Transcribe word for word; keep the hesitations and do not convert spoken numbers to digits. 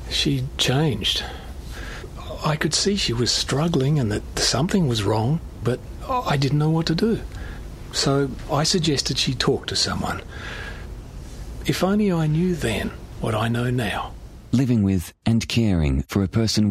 She changed. I could see she was struggling and that something was wrong, but I didn't know what to do. So I suggested she talk to someone. If only I knew then what I know now. Living with and caring for a person